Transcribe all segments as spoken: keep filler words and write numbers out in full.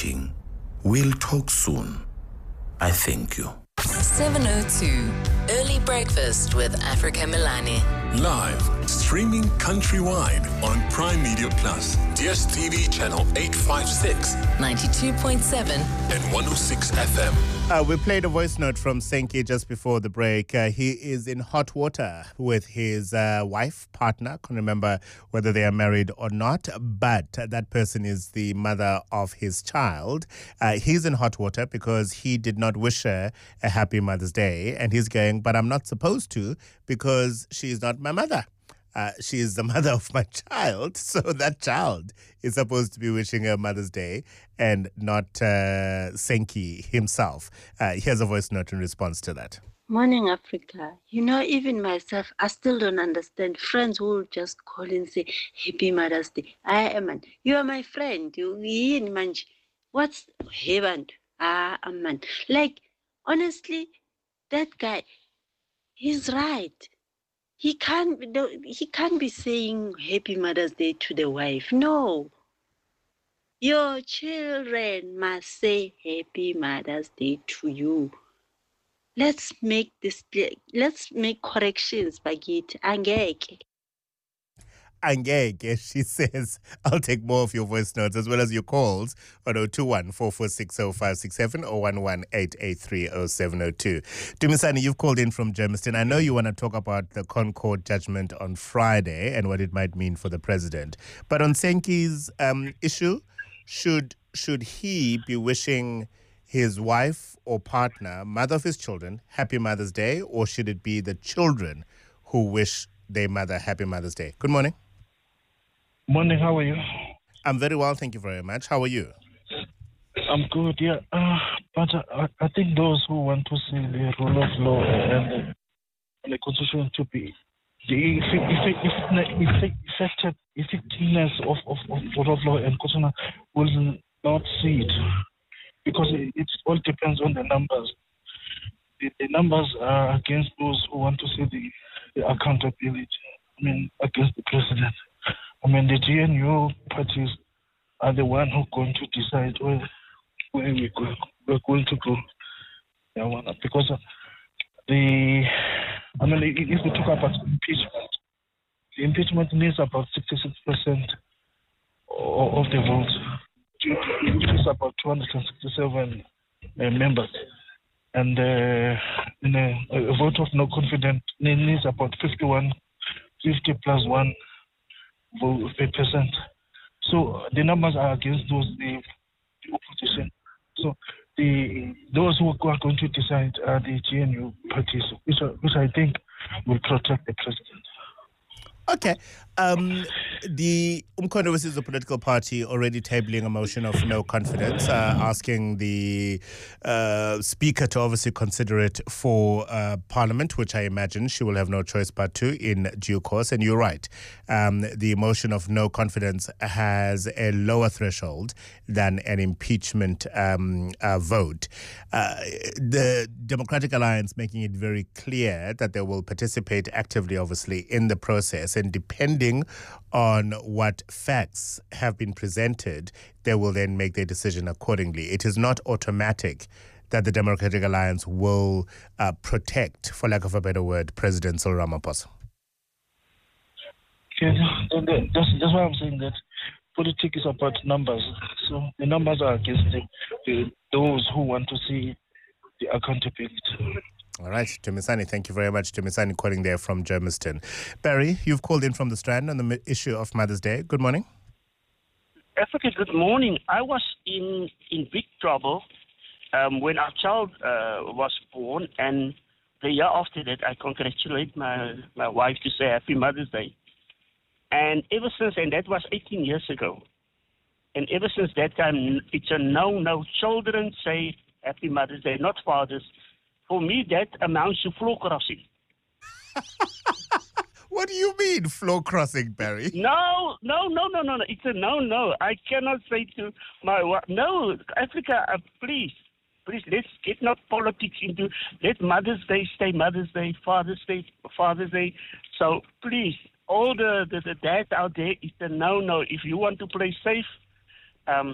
watching. We'll talk soon. I thank you. seven oh two, Early Breakfast with Africa Milani. Live, streaming countrywide on Prime Media Plus, D S T V channel eight fifty-six, ninety-two point seven, and one oh six F M. Uh, we played a voice note from Senki just before the break. Uh, he is in hot water with his uh, wife, partner. Can't remember whether they are married or not, but uh, that person is the mother of his child. Uh, he's in hot water because he did not wish her a happy Mother's Day, and he's going, but I'm not supposed to because she's not my mother. Uh, she is the mother of my child, so that child is supposed to be wishing her Mother's Day and not uh, Senki himself. Uh, here's a voice note in response to that. Morning, Africa. You know, even myself, I still don't understand friends who will just call and say, Happy Mother's Day. I am man. You are my friend. You in man. What's heaven? Ah, man. Like, honestly, that guy, he's right. He can't, he can't be saying Happy Mother's Day to the wife. No. Your children must say Happy Mother's Day to you. Let's make this, let's make corrections, Bagit. Angeke. Angeke, she says, I'll take more of your voice notes as well as your calls on oh two one, four four six, oh five six seven or one one eight eight three, oh seven oh two. Dumisani, you've called in from Germiston. I know you want to talk about the Concord judgment on Friday and what it might mean for the president. But on Senki's um, issue, should should he be wishing his wife or partner, mother of his children, Happy Mother's Day, or should it be the children who wish their mother Happy Mother's Day? Good morning. Morning, how are you? I'm very well, thank you very much. How are you? I'm good, yeah. Uh, but uh, I think those who want to see the rule of law and, uh, and the constitution to be the effective effectiveness of, of, of rule of law and constitution will not see it because it, it all depends on the numbers. The, the numbers are against those who want to see the, the accountability. I mean, against the president. I mean, the G N U parties are the one who are going to decide where, where we go, we're going to go. Yeah, because the, I mean, if we talk about impeachment, the impeachment needs about sixty-six percent of the votes, which is about two hundred sixty-seven uh, members. And uh, in a, a vote of no confidence needs about fifty-one, fifty plus one percent. So the numbers are against those the, the opposition. So the those who are going to decide are the G N U parties, which are, which I think will protect the president. Okay. Um, the Umkhonto, which is a political party, already tabling a motion of no confidence, uh, asking the uh, Speaker to obviously consider it for uh, Parliament, which I imagine she will have no choice but to in due course. And you're right. Um, the motion of no confidence has a lower threshold than an impeachment um, uh, vote. Uh, the Democratic Alliance making it very clear that they will participate actively, obviously, in the process. And depending on what facts have been presented, they will then make their decision accordingly. It is not automatic that the Democratic Alliance will uh, protect, for lack of a better word, President Cyril Ramaphosa. Okay, that's, that's why I'm saying that politics is about numbers. So the numbers are against the, the, those who want to see the accountability. All right, Dumisani, thank you very much. Dumisani calling there from Germiston. Barry, you've called in from the Strand on the issue of Mother's Day. Good morning. Africa, good morning. I was in, in big trouble um, when our child uh, was born, and the year after that, I congratulate my, my wife to say Happy Mother's Day. And ever since, and that was eighteen years ago, and ever since that time, it's a no-no. Children say Happy Mother's Day, not fathers. For me, that amounts to floor crossing. What do you mean, floor crossing, Barry? No, no, no, no, no, no. It's a no-no. I cannot say to my wife, no, Africa, uh, please, please, let's get not politics into, let Mother's Day stay Mother's Day, Father's Day, Father's Day. So, please, all the, the, the dads out there, it's a no-no. If you want to play safe, um,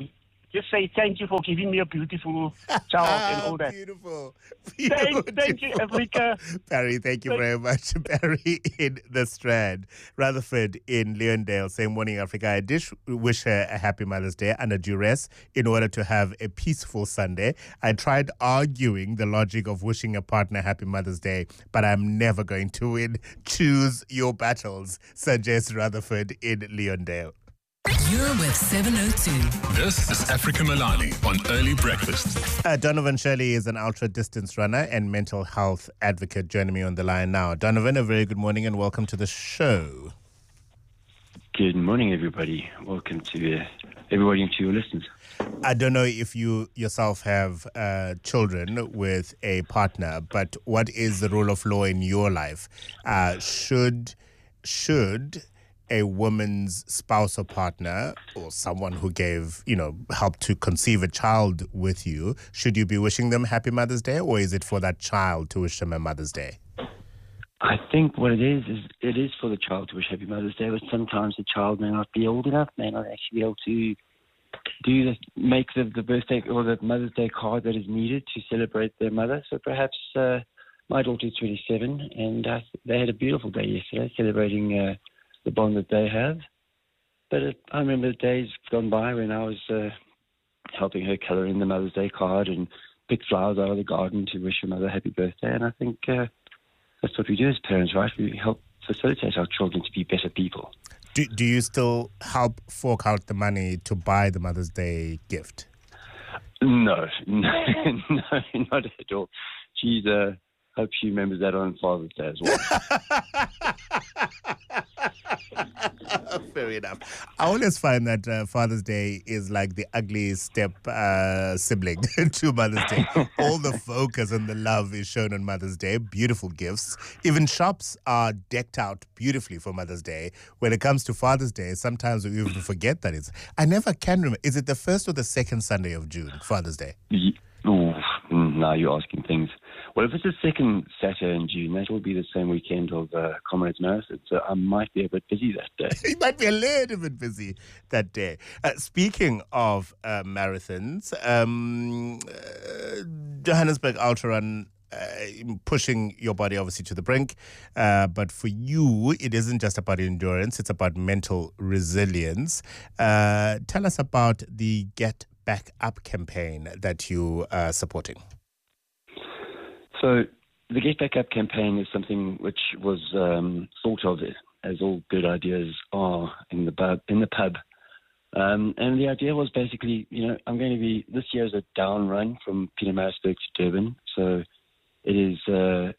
just say thank you for giving me a beautiful child and all that. Beautiful. Thank, thank you, Africa. Barry, thank you very much. Barry in the Strand. Rutherford in Leondale saying, morning, Africa. I did wish her a happy Mother's Day under duress in order to have a peaceful Sunday. I tried arguing the logic of wishing a partner happy Mother's Day, but I'm never going to win. Choose your battles, suggests Rutherford in Leondale. You're with seven oh two. This is Africa Milani on Early Breakfast. Uh, Donovan Shirley is an ultra-distance runner and mental health advocate joining me on the line now. Donovan, a very good morning and welcome to the show. Good morning, everybody. Welcome to uh, everybody and to your listeners. I don't know if you yourself have uh, children with a partner, but what is the rule of law in your life? Uh, should should a woman's spouse or partner or someone who gave, you know, helped to conceive a child with you, should you be wishing them happy Mother's Day, or is it for that child to wish them a Mother's Day? I think what it is, is it is for the child to wish happy Mother's Day, but sometimes the child may not be old enough, may not actually be able to do the, make the, the birthday or the Mother's Day card that is needed to celebrate their mother. So perhaps uh, my daughter is twenty-seven, and uh, they had a beautiful day yesterday celebrating uh, the bond that they have. But it, I remember the days gone by when I was uh, helping her colour in the Mother's Day card and pick flowers out of the garden to wish her mother happy birthday. And I think uh, that's what we do as parents, right? We help facilitate our children to be better people. Do, do you still help fork out the money to buy the Mother's Day gift? No, no, no, not at all. She's, uh, hope she remembers that on Father's Day as well. Fair enough. I always find that uh, Father's Day is like the ugly step uh, sibling to Mother's Day. All the focus and the love is shown on Mother's Day. Beautiful gifts. Even shops are decked out beautifully for Mother's Day. When it comes to Father's Day, sometimes we even forget that it's... I never can remember. Is it the first or the second Sunday of June, Father's Day? Oh, now you're asking things. Well, if it's the second Saturday in June, that will be the same weekend of uh, Comrades Marathon, so I might be a bit busy that day. You might be a little bit busy that day. Uh, speaking of uh, marathons, um, uh, Johannesburg Ultra Run, uh, pushing your body obviously to the brink, uh, but for you, it isn't just about endurance, it's about mental resilience. Uh, tell us about the Get Back Up campaign that you are supporting. So the Get Back Up campaign is something which was um, thought of, as all good ideas are, in the pub. In the pub. Um, and the idea was basically, you know, I'm going to be, this year is a down run from Pietermaritzburg to Durban. So it is, uh,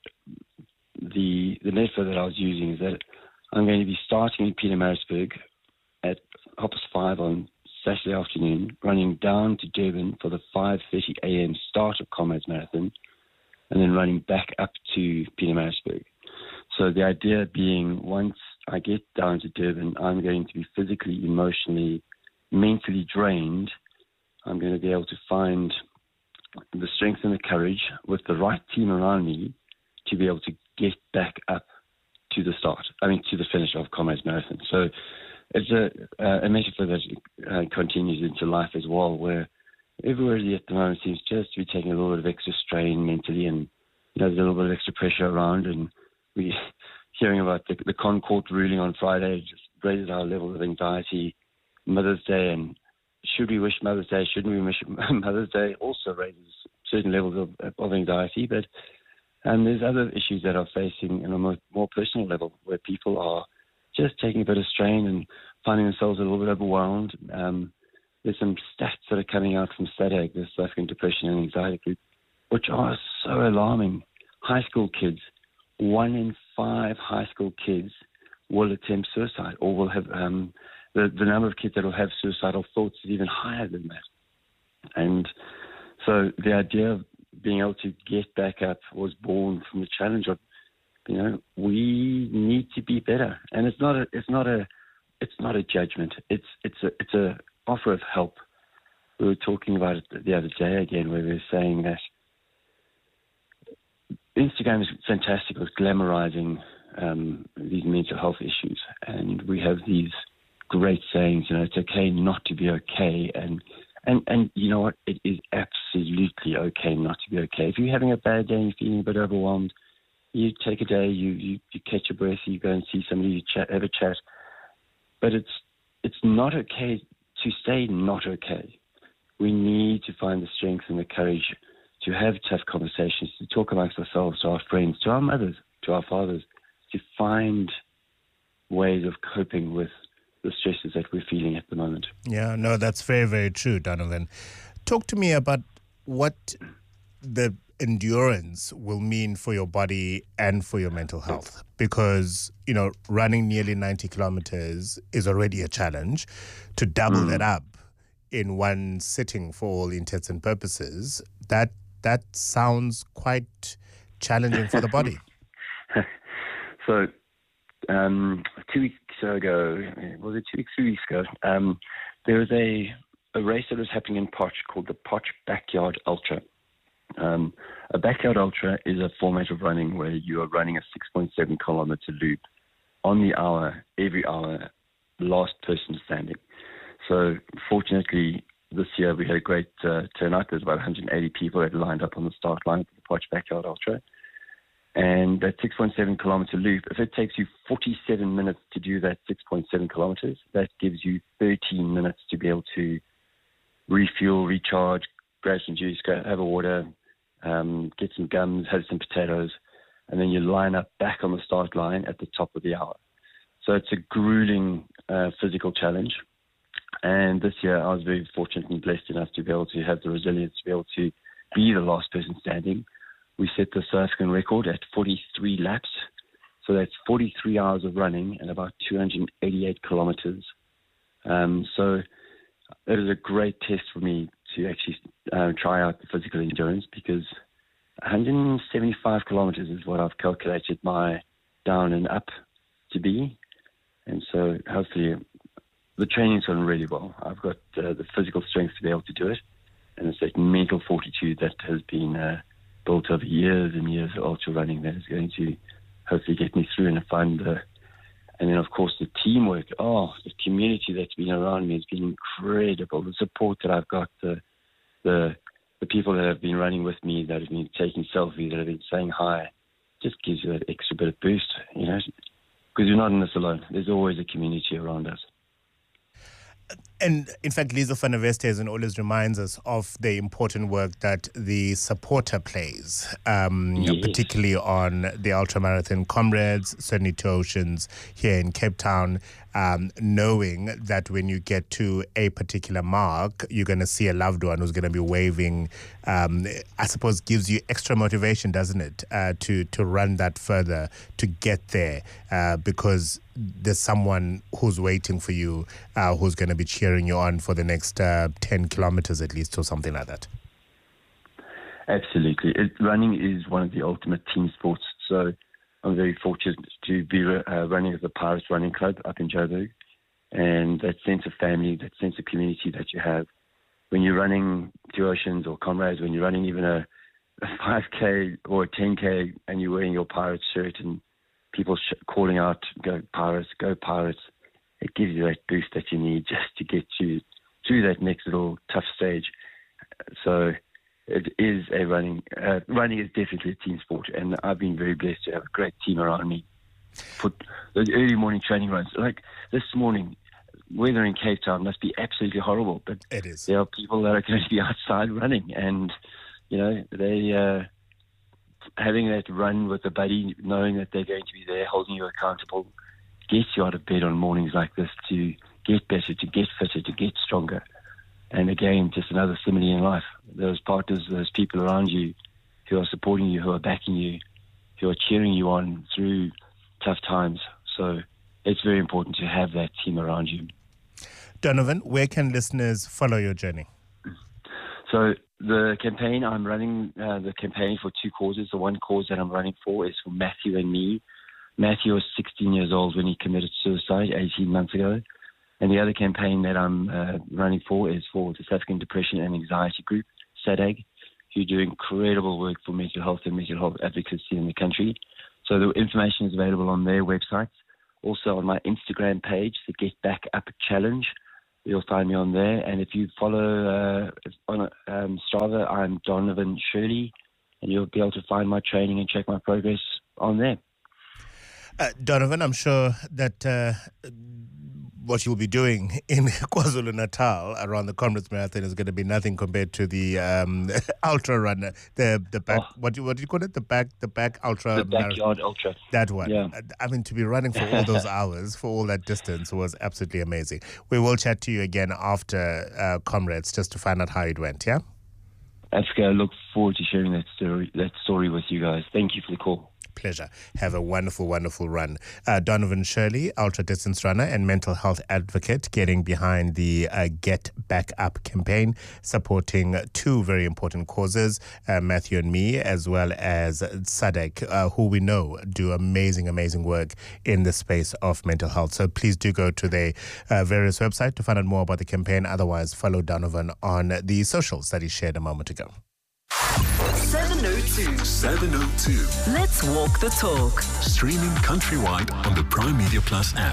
the the metaphor that I was using is that I'm going to be starting in Pietermaritzburg at half past five on Saturday afternoon, running down to Durban for the five thirty a.m. start of Comrades Marathon, and then running back up to Pietermaritzburg. So the idea being, once I get down to Durban, I'm going to be physically, emotionally, mentally drained. I'm going to be able to find the strength and the courage with the right team around me to be able to get back up to the start, I mean, to the finish of Comrades Marathon. So it's a, uh, a metaphor that uh, continues into life as well, where everybody at the moment seems just to be taking a little bit of extra strain mentally, and you know, there's a little bit of extra pressure around, and we hearing about the, the Concord ruling on Friday just raises our level of anxiety. Mother's Day, and should we wish Mother's Day, shouldn't we wish Mother's Day, also raises certain levels of, of anxiety. But and there's other issues that are facing on a more, more personal level, where people are just taking a bit of strain and finding themselves a little bit overwhelmed. Um, There's some stats that are coming out from SADAG, the South African Depression and Anxiety Group, which are so alarming. High school kids, one in five high school kids will attempt suicide, or will have um, the, the number of kids that will have suicidal thoughts is even higher than that. And so the idea of being able to get back up was born from the challenge of, you know, we need to be better. And it's not a, it's not a, it's not a judgment. It's, it's a, it's a offer of help. We were talking about it the other day again, where we were saying that Instagram is fantastic with glamorizing um, these mental health issues, and we have these great sayings, you know, it's okay not to be okay, and And, and you know what? It is absolutely okay not to be okay. If you're having a bad day and you're feeling a bit overwhelmed, you take a day, you, you, you catch your breath, you go and see somebody, you chat, have a chat. But it's it's not okay to stay not okay. We need to find the strength and the courage to have tough conversations, to talk amongst ourselves, to our friends, to our mothers, to our fathers, to find ways of coping with the stresses that we're feeling at the moment. Yeah, no, that's very, very true, Donovan. Talk to me about what the endurance will mean for your body and for your mental health, because, you know, running nearly ninety kilometers is already a challenge. To double mm. that up in one sitting for all intents and purposes, that that sounds quite challenging for the body. So um, two weeks ago, was it two weeks, three weeks ago, um, there was a, a race that was happening in Potch called the Potch Backyard Ultra. Um, a backyard ultra is a format of running where you are running a six point seven kilometer loop on the hour, every hour, last person standing. So fortunately, this year we had a great uh, turnout. There's about one hundred eighty people that lined up on the start line for the Potch Backyard Ultra. And that six point seven kilometer loop, if it takes you forty-seven minutes to do that six point seven kilometers, that gives you thirteen minutes to be able to refuel, recharge, grab some juice, go have a water, um, get some gums, have some potatoes, and then you line up back on the start line at the top of the hour. So it's a grueling uh, physical challenge. And this year I was very fortunate and blessed enough to be able to have the resilience to be able to be the last person standing. We set the South African record at forty-three laps. So that's forty-three hours of running and about two hundred eighty-eight kilometers. Um, so it is a great test for me to actually uh, try out the physical endurance, because one hundred seventy-five kilometers is what I've calculated my down and up to be. And so hopefully the training's gone really well. I've got uh, the physical strength to be able to do it. And it's that mental fortitude that has been uh, built over years and years of ultra running that is going to hopefully get me through and find the, and then of course the teamwork. Oh, the community that's been around me has been incredible. The support that I've got, the the the people that have been running with me, that have been taking selfies, that have been saying hi, just gives you that extra bit of boost, you know, because you're not in this alone. There's always a community around us. And in fact, Lizo van der Westhuizen always reminds us of the important work that the supporter plays, um, yes. particularly on the ultramarathon comrades, certainly to Oceans here in Cape Town, um, knowing that when you get to a particular mark, you're going to see a loved one who's going to be waving, um, I suppose gives you extra motivation, doesn't it, uh, to, to run that further, to get there, uh, because there's someone who's waiting for you, uh, who's going to be cheering you on for the next uh, ten kilometers at least, or something like that. Absolutely. It, running is one of the ultimate team sports. So I'm very fortunate to be uh, running at the Pirates Running Club up in Joburg. And that sense of family, that sense of community that you have when you're running Two Oceans or Comrades, when you're running even a, a five K or a ten K and you're wearing your Pirates shirt and people sh- calling out, go Pirates, go Pirates, it gives you that boost that you need just to get you through that next little tough stage. So it is a running, uh, running is definitely a team sport, and I've been very blessed to have a great team around me. For those early morning training runs, like this morning, weather in Cape Town must be absolutely horrible, but it is. There are people that are going to be outside running, and, you know, they... Uh, having that run with a buddy, knowing that they're going to be there holding you accountable, gets you out of bed on mornings like this to get better, to get fitter, to get stronger. And again, just another simile in life. Those partners, those people around you who are supporting you, who are backing you, who are cheering you on through tough times. So it's very important to have that team around you. Donovan, where can listeners follow your journey? So the campaign, I'm running uh, the campaign for two causes. The one cause that I'm running for is for Matthew and me. Matthew was sixteen years old when he committed suicide eighteen months ago. And the other campaign that I'm uh, running for is for the South African Depression and Anxiety Group, SADAG, who do incredible work for mental health and mental health advocacy in the country. So the information is available on their websites. Also on my Instagram page, the Get Back Up Challenge. you'll find me on there. And if you follow uh, on um, Strava, I'm Donovan Shirley, and you'll be able to find my training and check my progress on there. Uh, Donovan, I'm sure that uh, what you'll be doing in KwaZulu-Natal around the Comrades Marathon is going to be nothing compared to the um, ultra runner, the the back. Oh. What do you, what do you call it? The back the back ultra. The backyard marathon. ultra. That one. Yeah. I mean, to be running for all those hours for all that distance was absolutely amazing. We will chat to you again after uh, Comrades just to find out how it went. Yeah. Africa, I look forward to sharing that story that story with you guys. Thank you for the call. Pleasure. Have a wonderful, wonderful run. Uh, Donovan Shirley, ultra distance runner and mental health advocate, getting behind the uh, Get Back Up campaign, supporting two very important causes, uh, Matthew and me, as well as Sadek, uh, who we know do amazing, amazing work in the space of mental health. So please do go to their uh, various websites to find out more about the campaign. Otherwise, follow Donovan on the socials that he shared a moment ago. seven oh two. seven oh two. Let's walk the talk. Streaming countrywide on the Prime Media Plus app.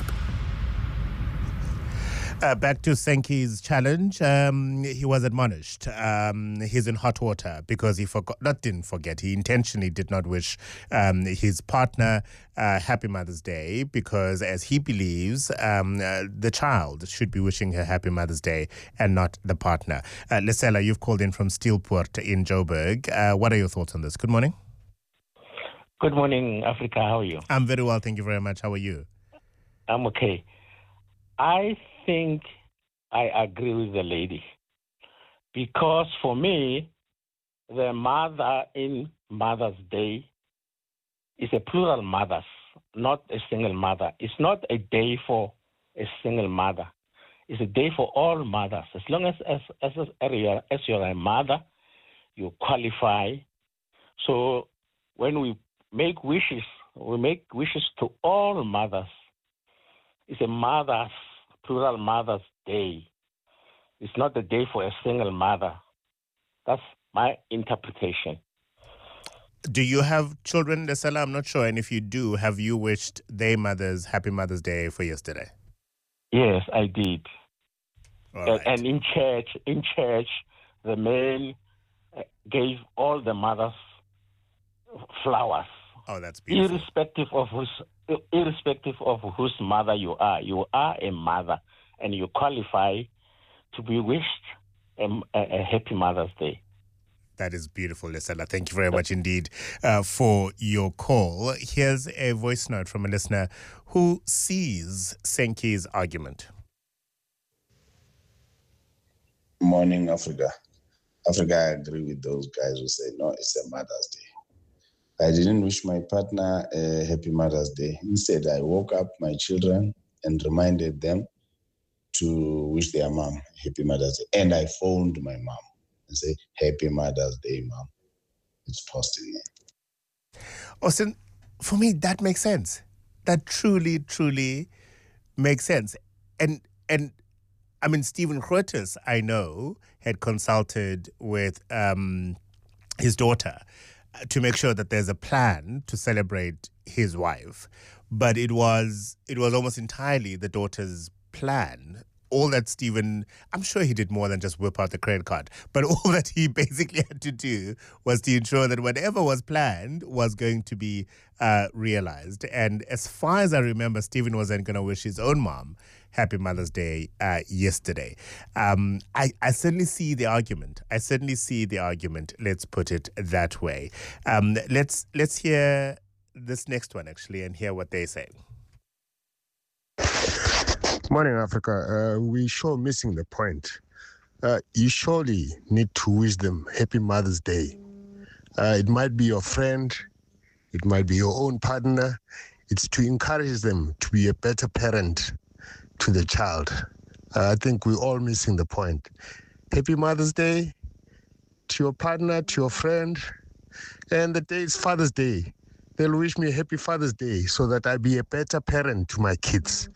Uh, back to Senki's challenge. Um, he was admonished. Um, he's in hot water because he forgot, not didn't forget, he intentionally did not wish um, his partner uh, Happy Mother's Day because, as he believes, um, uh, the child should be wishing her Happy Mother's Day and not the partner. Uh, Lesela, you've called in from Steelport in Joburg. Uh, what are your thoughts on this? Good morning. Good morning, Africa. How are you? I'm very well, thank you very much. How are you? I'm okay. I think I agree with the lady because for me, the mother in Mother's Day is a plural mothers, not a single mother. It's not a day for a single mother. It's a day for all mothers. As long as as as, as you're a mother, you qualify. So when we make wishes, we make wishes to all mothers. It's a mother's, plural Mother's Day. It's not a day for a single mother. That's my interpretation. Do you have children, Lesela? I'm not sure. And if you do, have you wished their mothers Happy Mother's Day for yesterday? Yes, I did. All right. And in church, in church, the man gave all the mothers flowers. Oh, that's beautiful. Irrespective of whose, irrespective of whose mother you are, you are a mother, and you qualify to be wished a, a, a happy Mother's Day. That is beautiful, Lesela. Thank you very much indeed uh, for your call. Here's a voice note from a listener who sees Senki's argument. Morning, Africa. Africa, I agree with those guys who say, no, it's a Mother's Day. I didn't wish my partner a happy Mother's Day. Instead, I woke up my children and reminded them to wish their mom happy Mother's Day. And I phoned my mom and say, happy Mother's Day, mom. It's posting me. Austin, for me, that makes sense. That truly, truly makes sense. And, and I mean, Stephen Grootes, I know, had consulted with um, his daughter to make sure that there's a plan to celebrate his wife. But it was it was almost entirely the daughter's plan. All that Stephen, I'm sure he did more than just whip out the credit card, but all that he basically had to do was to ensure that whatever was planned was going to be uh, realized. And as far as I remember, Stephen wasn't going to wish his own mom Happy Mother's Day uh, yesterday. Um, I, I certainly see the argument. I certainly see the argument. Let's put it that way. Um, let's let's hear this next one, actually, and hear what they say. Morning, Africa. Uh, we sure missing the point. Uh, you surely need to wish them Happy Mother's Day. Uh, it might be your friend. It might be your own partner. It's to encourage them to be a better parent to the child. Uh, I think we're all missing the point. Happy Mother's Day to your partner, to your friend. And the day is Father's Day. They'll wish me a happy Father's Day so that I be a better parent to my kids.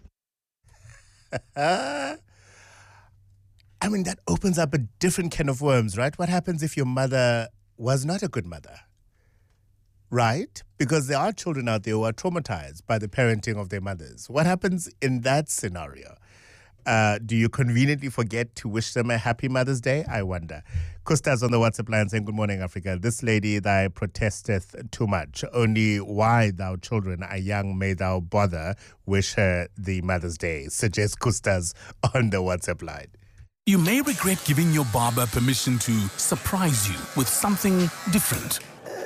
I mean, that opens up a different can of worms, right? What happens if your mother was not a good mother? Right? Because there are children out there who are traumatized by the parenting of their mothers. What happens in that scenario? Uh, do you conveniently forget to wish them a happy Mother's Day? I wonder. Kusta's on the WhatsApp line saying, good morning, Africa. This lady thy protesteth too much. Only why thou children are young may thou bother. Wish her the Mother's Day. Suggests Kusta's on the WhatsApp line. You may regret giving your barber permission to surprise you with something different.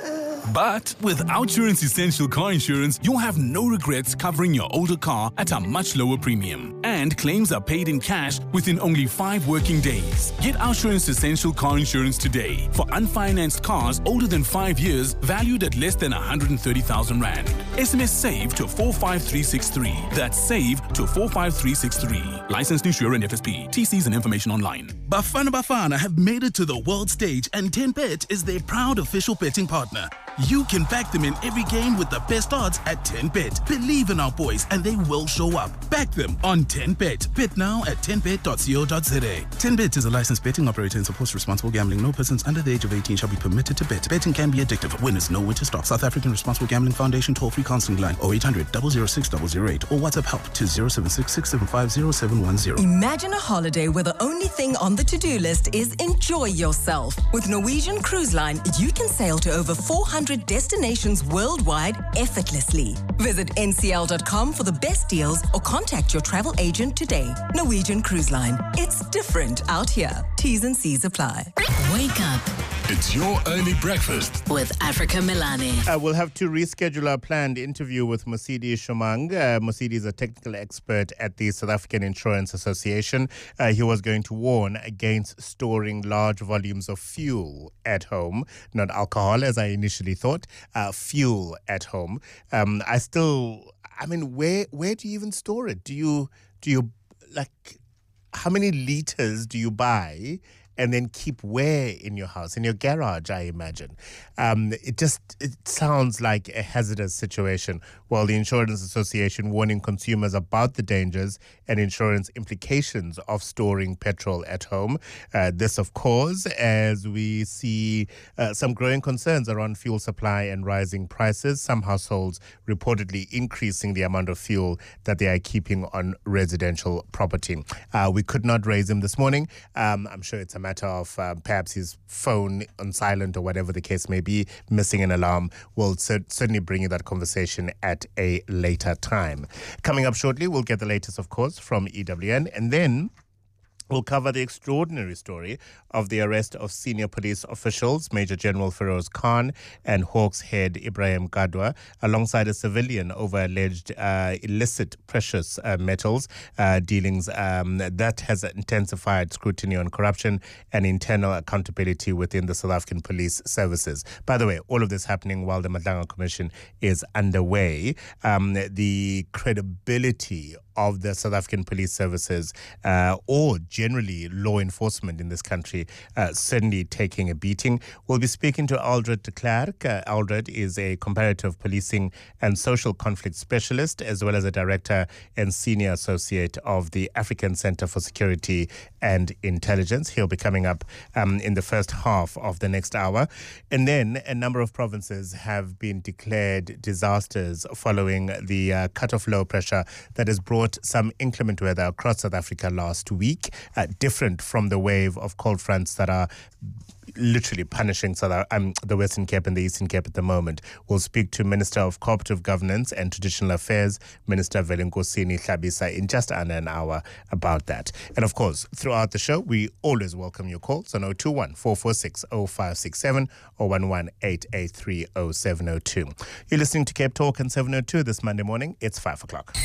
But with Outsurance Essential Car Insurance, you'll have no regrets covering your older car at a much lower premium. And claims are paid in cash within only five working days. Get Outsurance Essential Car Insurance today for unfinanced cars older than five years valued at less than one hundred thirty thousand rand. S M S SAVE to four five three six three. That's SAVE to four five three six three. Licensed insurer and F S P. T Cs and information online. Bafana Bafana have made it to the world stage and ten bet is their proud official betting partner. You can back them in every game with the best odds at ten bet. Believe in our boys and they will show up. Back them on ten bet. Bet now at ten bet dot co dot za. ten bet is a licensed betting operator and supports responsible gambling. No persons under the age of eighteen shall be permitted to bet. Betting can be addictive. Winners know when to stop. South African Responsible Gambling Foundation toll-free counseling line oh eight hundred, double oh six, double oh eight or WhatsApp help to zero seven six, six seven five, zero seven one zero. Imagine a holiday where the only thing on the to-do list is enjoy yourself. With Norwegian Cruise Line, you can sail to over four hundred destinations worldwide effortlessly. Visit N C L dot com for the best deals or contact your travel agent today. Norwegian Cruise Line. It's different out here. T's and C's apply. Wake up It's your early breakfast with Africa Milani. Uh, we'll have to reschedule our planned interview with Mosidi Shumang. Uh, Mosidi is a technical expert at the South African Insurance Association. Uh, he was going to warn against storing large volumes of fuel at home, not alcohol as I initially thought, uh, fuel at home. Um, I still, I mean, where where do you even store it? Do you, do you, like, how many liters do you buy and then keep where in your house? In your garage, I imagine. Um, it just it sounds like a hazardous situation. While the Insurance Association warning consumers about the dangers and insurance implications of storing petrol at home. Uh, this, of course, as we see uh, some growing concerns around fuel supply and rising prices. Some households reportedly increasing the amount of fuel that they are keeping on residential property. Uh, we could not raise him this morning. Um, I'm sure it's a matter of uh, perhaps his phone on silent or whatever the case may be, missing an alarm. We'll cer- certainly bring you that conversation at a later time. Coming up shortly, we'll get the latest, of course, from E W N, and then we'll cover the extraordinary story of the arrest of senior police officials, Major General Feroz Khan and Hawks head Ibrahim Gadwa, alongside a civilian over alleged uh, illicit precious uh, metals uh, dealings. Um, that has intensified scrutiny on corruption and internal accountability within the South African police services. By the way, all of this happening while the Madlanga Commission is underway. Um, the credibility of the South African police services uh, or generally law enforcement in this country uh, certainly taking a beating. We'll be speaking to Aldred de Klerk. Uh, Aldred is a comparative policing and social conflict specialist, as well as a director and senior associate of the African Center for Security and Intelligence. He'll be coming up um, in the first half of the next hour. And then a number of provinces have been declared disasters following the uh, cut-off low pressure that has brought some inclement weather across South Africa last week, uh, different from the wave of cold fronts that are literally punishing South, um, the Western Cape and the Eastern Cape at the moment. We'll speak to Minister of Cooperative Governance and Traditional Affairs, Minister Velingosini Hlabisa, in just under an hour about that. And of course, throughout the show, we always welcome your calls on zero two one, four four six, zero five six seven or one one eight eight three, zero seven zero two. You're listening to Cape Talk on seven oh two this Monday morning. It's five o'clock.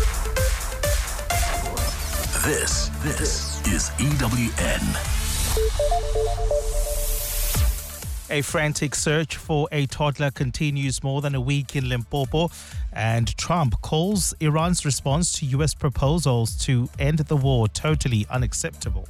This, this is E W N. A frantic search for a toddler continues more than a week in Limpopo, and Trump calls Iran's response to U S proposals to end the war totally unacceptable.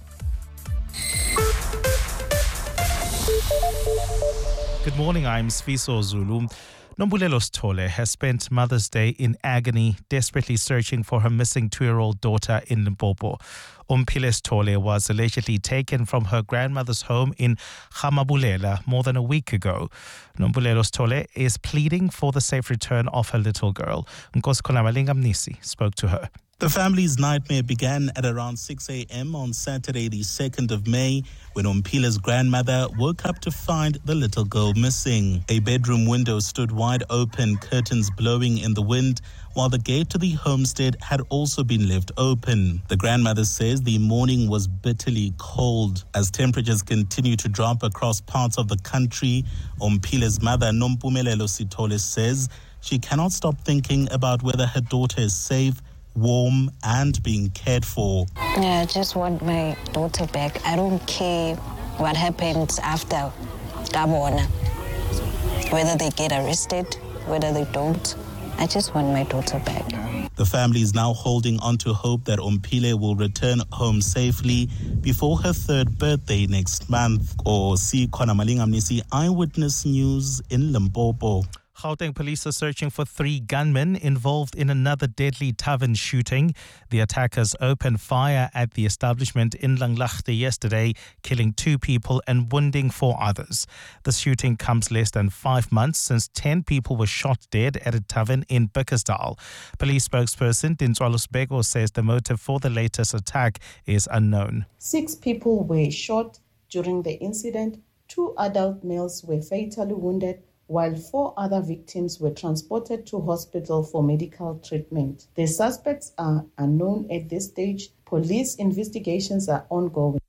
Good morning, I'm Sfiso Zulu. Nombulelo Sithole has spent Mother's Day in agony, desperately searching for her missing two-year-old daughter in Limpopo. Umphile Sithole was allegedly taken from her grandmother's home in Khamabulela more than a week ago. Nombulelo Sithole is pleading for the safe return of her little girl. Nkosi Khona Malinga Mnisi spoke to her. The family's nightmare began at around six a.m. on Saturday, the second of May, when Ompile's grandmother woke up to find the little girl missing. A bedroom window stood wide open, curtains blowing in the wind, while the gate to the homestead had also been left open. The grandmother says the morning was bitterly cold. As temperatures continue to drop across parts of the country, Ompile's mother, Nompumelelo Sithole, says she cannot stop thinking about whether her daughter is safe, warm and being cared for. Yeah, I just want my daughter back. I don't care what happens after Gabona, whether they get arrested, whether they don't. I just want my daughter back. The family is now holding on to hope that Ompile will return home safely before her third birthday next month. Or see Kona Malingamnisi, Eyewitness News in Limpopo. Gauteng police are searching for three gunmen involved in another deadly tavern shooting. The attackers opened fire at the establishment in Langlaagte yesterday, killing two people and wounding four others. The shooting comes less than five months since ten people were shot dead at a tavern in Bickersdal. Police spokesperson Dintswalo Sbego says the motive for the latest attack is unknown. Six people were shot during the incident. Two adult males were fatally wounded, while four other victims were transported to hospital for medical treatment. The suspects are unknown at this stage. Police investigations are ongoing.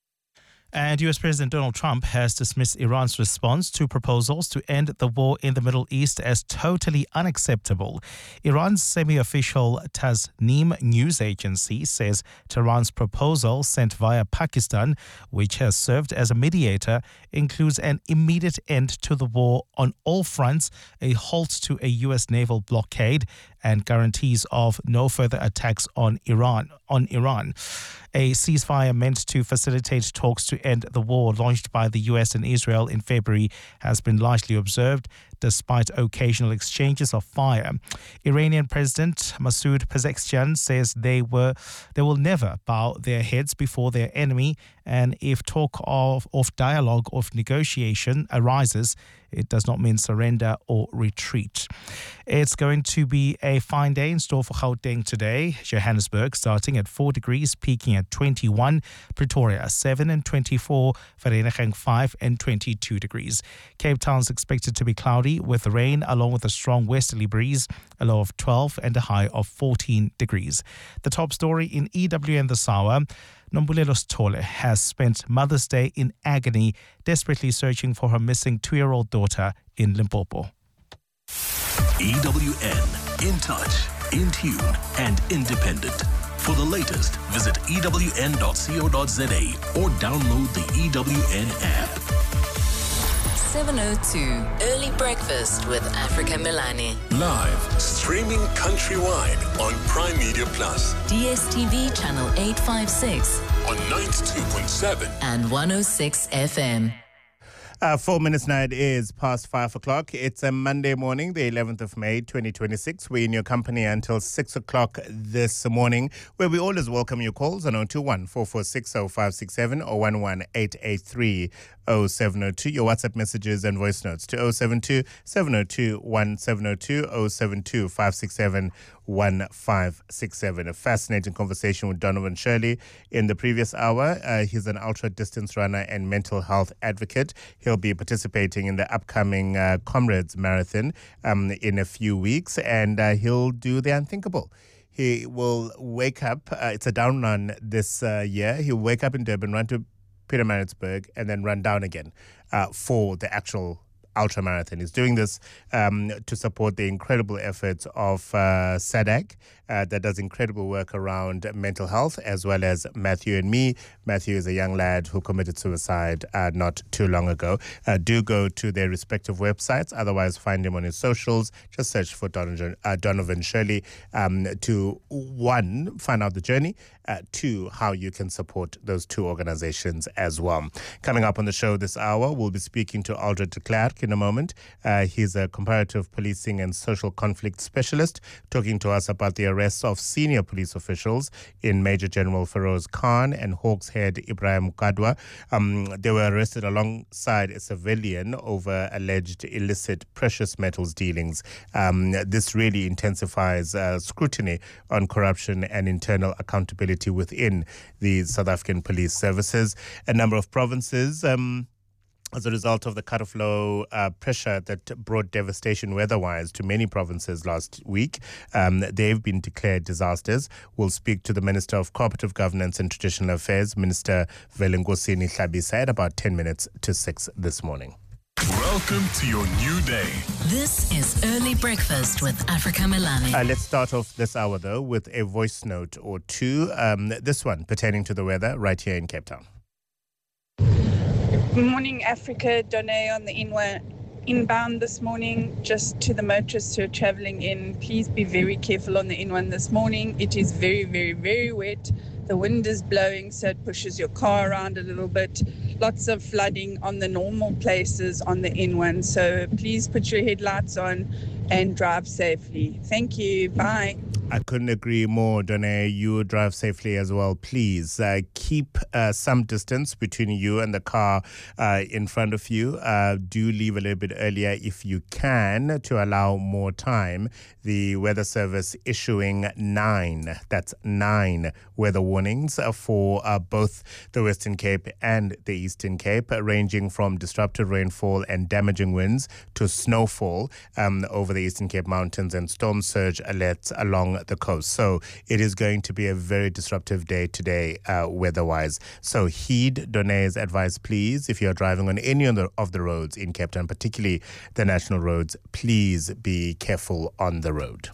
And U S President Donald Trump has dismissed Iran's response to proposals to end the war in the Middle East as totally unacceptable. Iran's semi-official Tasnim news agency says Tehran's proposal sent via Pakistan, which has served as a mediator, includes an immediate end to the war on all fronts, a halt to a U S naval blockade, and guarantees of no further attacks on Iran. On Iran. A ceasefire meant to facilitate talks to end the war launched by the U S and Israel in February has been largely observed, despite occasional exchanges of fire. Iranian President Masoud Pezeshkian says they were they will never bow their heads before their enemy, and if talk of, of dialogue or negotiation arises, it does not mean surrender or retreat. It's going to be a fine day in store for Gauteng today. Johannesburg starting at four degrees, peaking at twenty-one. Pretoria seven and twenty-four. Vereeniging five and twenty-two degrees. Cape Town's expected to be cloudy with rain along with a strong westerly breeze, a low of twelve and a high of fourteen degrees. The top story in E W N this hour. Nombulelo Sithole has spent Mother's Day in agony, desperately searching for her missing two-year-old daughter in Limpopo. E W N, in touch, in tune, and independent. For the latest, visit E W N dot co dot za or download the E W N app. seven oh two Early Breakfast with Africa Milani. Live, streaming countrywide on Prime Media Plus. D S T V channel eight fifty-six. On ninety-two point seven. And one oh six F M. Uh, four minutes now, it is past five o'clock. It's a Monday morning, the eleventh of May, twenty twenty-six. We're in your company until six o'clock this morning, where we always welcome your calls on oh two one, four four six, oh five six seven or one one eight eight three, oh seven oh two. Your WhatsApp messages and voice notes to oh seven two, seven oh two, one seven oh two, oh seven two, five six seven, one five six seven. A fascinating conversation with Donovan Shirley in the previous hour. Uh, he's an ultra-distance runner and mental health advocate. He'll be participating in the upcoming uh, Comrades Marathon um, in a few weeks, and uh, he'll do the unthinkable. He will wake up, uh, it's a down run this uh, year, he'll wake up in Durban, run to Pietermaritzburg, and then run down again uh, for the actual ultra marathon. He's doing this um, to support the incredible efforts of uh, S A D A C uh, that does incredible work around mental health, as well as Matthew and me. Matthew is a young lad who committed suicide uh, not too long ago. Uh, do go to their respective websites. Otherwise, find him on his socials. Just search for Donovan, uh, Donovan Shirley um, to, one, find out the journey, uh, two, how you can support those two organizations as well. Coming up on the show this hour, we'll be speaking to Aldred de Klerk. ask in a moment. Uh, he's a comparative policing and social conflict specialist, talking to us about the arrests of senior police officials in Major General Feroz Khan and Hawks Head Ibrahim Kadwa. Um, they were arrested alongside a civilian over alleged illicit precious metals dealings. Um, this really intensifies uh, scrutiny on corruption and internal accountability within the South African police services. A number of provinces, um, as a result of the cut-off low uh, pressure that brought devastation weather-wise to many provinces last week, um, they've been declared disasters. We'll speak to the Minister of Cooperative Governance and Traditional Affairs, Minister Velengosini Hlabisa, at about ten minutes to six this morning. Welcome to your new day. This is Early Breakfast with Africa Milani. Uh, let's start off this hour, though, with a voice note or two. Um, this one pertaining to the weather right here in Cape Town. Good morning, Africa. Donay on the inwa- inbound this morning. Just to the motorists who are travelling in, please be very careful on the N one this morning. It is very, very, very wet. The wind is blowing, so it pushes your car around a little bit. Lots of flooding on the normal places on the N one. So please put your headlights on and drive safely. Thank you. Bye. I couldn't agree more, Donay. You drive safely as well, please. Uh, keep uh, some distance between you and the car uh, in front of you. Uh, do leave a little bit earlier if you can to allow more time. The Weather Service issuing nine, that's nine weather warnings for uh, both the Western Cape and the Eastern Cape, ranging from disruptive rainfall and damaging winds to snowfall um, over the Eastern Cape Mountains and storm surge alerts along the coast. So it is going to be a very disruptive day today uh, weather-wise. So heed Donay's advice, please. If you're driving on any of the, of the roads in Cape Town, particularly the national roads, please be careful on the road.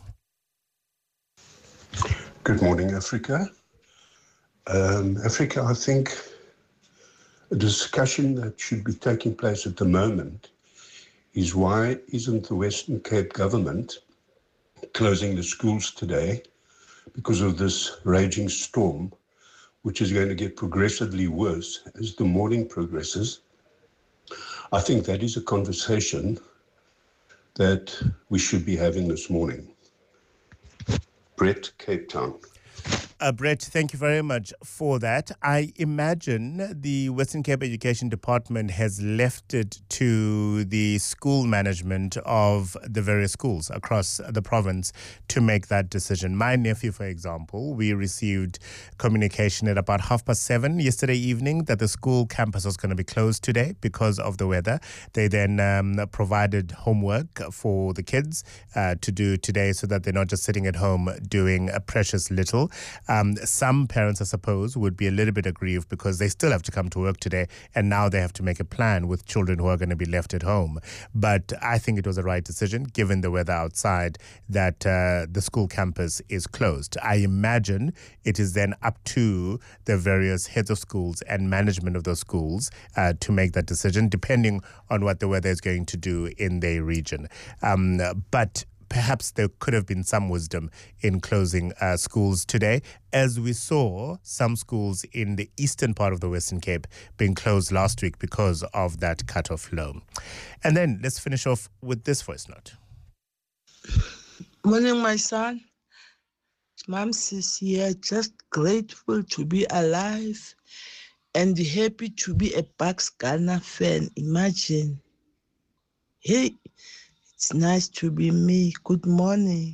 Good morning, Africa. Um, Africa, I think a discussion that should be taking place at the moment is why isn't the Western Cape government closing the schools today because of this raging storm, which is going to get progressively worse as the morning progresses. I think that is a conversation that we should be having this morning. Brett, Cape Town. Uh, Brett, thank you very much for that. I imagine the Western Cape Education Department has left it to the school management of the various schools across the province to make that decision. My nephew, for example, we received communication at about half past seven yesterday evening that the school campus was going to be closed today because of the weather. They then um, provided homework for the kids uh, to do today so that they're not just sitting at home doing a precious little. Um, some parents, I suppose, would be a little bit aggrieved because they still have to come to work today and now they have to make a plan with children who are going to be left at home. But I think it was the right decision, given the weather outside, that uh, the school campus is closed. I imagine it is then up to the various heads of schools and management of those schools uh, to make that decision, depending on what the weather is going to do in their region. Um, but perhaps there could have been some wisdom in closing uh, schools today, as we saw some schools in the eastern part of the Western Cape being closed last week because of that cut-off low. And then let's finish off with this voice note. Morning, my son. Mom says here, just grateful to be alive and happy to be a Bucks Ghana fan. Imagine. Hey, it's nice to be me. Good morning.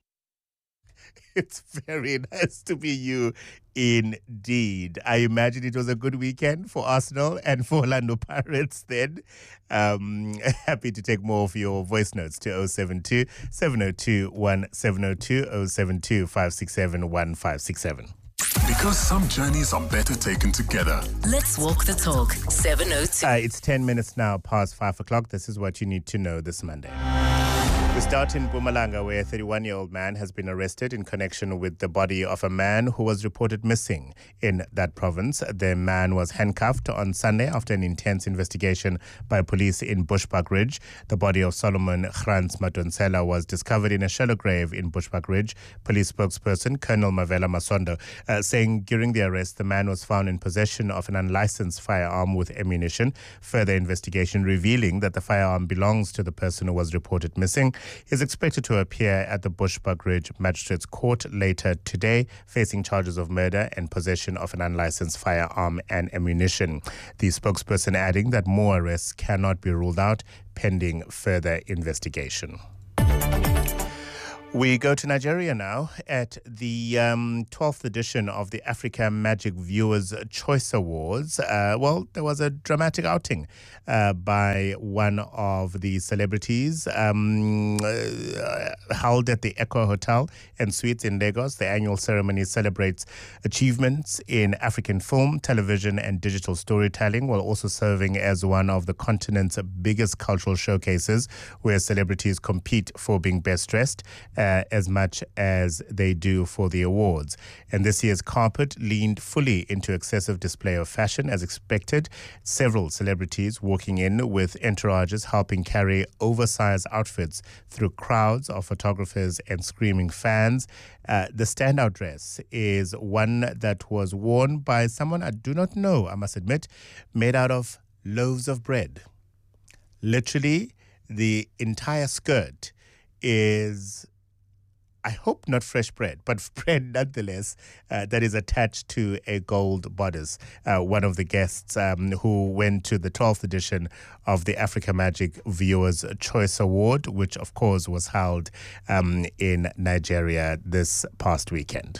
It's very nice to be you indeed. I imagine it was a good weekend for Arsenal and for Orlando Pirates then. Um, happy to take more of your voice notes to oh seven two, seven oh two, one seven oh two, oh seven two, five six seven, one five six seven. Because some journeys are better taken together. Let's walk the talk. seven oh two. Uh, it's ten minutes now past five o'clock. This is what you need to know this Monday. We start in Mpumalanga, where a thirty-one-year-old man has been arrested in connection with the body of a man who was reported missing in that province. The man was handcuffed on Sunday after an intense investigation by police in Bushbuck Ridge. The body of Solomon Grants Madonsela was discovered in a shallow grave in Bushbuck Ridge. Police spokesperson Colonel Mavela Masondo uh, saying during the arrest, the man was found in possession of an unlicensed firearm with ammunition. Further investigation revealing that the firearm belongs to the person who was reported missing. Is expected to appear at the Bushbuck Ridge Magistrates Court later today, facing charges of murder and possession of an unlicensed firearm and ammunition. The spokesperson adding that more arrests cannot be ruled out pending further investigation. We go to Nigeria now at the um, twelfth edition of the Africa Magic Viewers' Choice Awards. Uh, well, there was a dramatic outing uh, by one of the celebrities um, uh, held at the Echo Hotel and Suites in Lagos. The annual ceremony celebrates achievements in African film, television, and digital storytelling, while also serving as one of the continent's biggest cultural showcases, where celebrities compete for being best dressed Uh, as much as they do for the awards. And this year's carpet leaned fully into excessive display of fashion as expected. Several celebrities walking in with entourages helping carry oversized outfits through crowds of photographers and screaming fans. Uh, the standout dress is one that was worn by someone I do not know, I must admit, made out of loaves of bread. Literally, the entire skirt is, I hope not fresh bread, but bread nonetheless, uh, that is attached to a gold bodice. Uh, one of the guests um, who went to the twelfth edition of the Africa Magic Viewers' Choice Award, which of course was held um, in Nigeria this past weekend.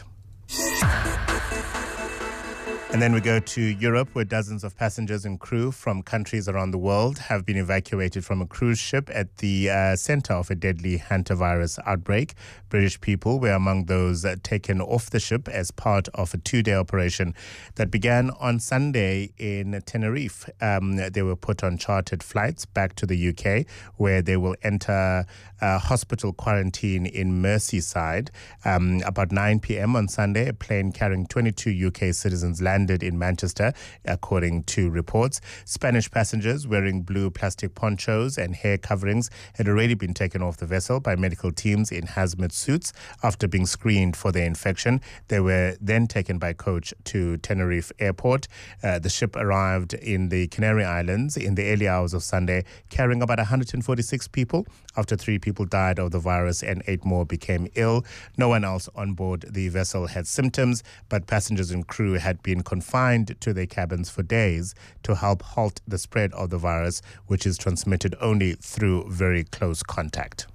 And then we go to Europe, where dozens of passengers and crew from countries around the world have been evacuated from a cruise ship at the uh, center of a deadly hantavirus outbreak. British people were among those uh, taken off the ship as part of a two-day operation that began on Sunday in Tenerife. Um, they were put on chartered flights back to the U K, where they will enter uh, hospital quarantine in Merseyside. Um, about nine p.m. on Sunday, a plane carrying twenty-two U K citizens landed in Manchester, according to reports. Spanish passengers wearing blue plastic ponchos and hair coverings had already been taken off the vessel by medical teams in hazmat suits after being screened for their infection. They were then taken by coach to Tenerife Airport. Uh, the ship arrived in the Canary Islands in the early hours of Sunday, carrying about one hundred forty-six people. After three people died of the virus and eight more became ill. No one else on board the vessel had symptoms, but passengers and crew had been confined to their cabins for days to help halt the spread of the virus, which is transmitted only through very close contact.